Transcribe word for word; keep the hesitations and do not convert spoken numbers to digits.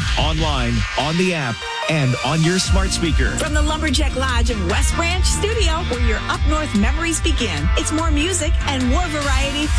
online, on the app, and on your smart speaker. From the Lumberjack Lodge of West Branch Studio, where your up north memories begin. It's more music and more variety